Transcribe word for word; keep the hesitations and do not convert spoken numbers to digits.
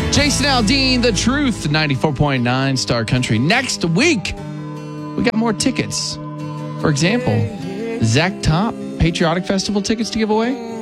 Jason Aldean, The Truth, ninety-four point nine Star Country. Next week, we got more tickets. For example, Zach Top, Patriotic Festival tickets to give away.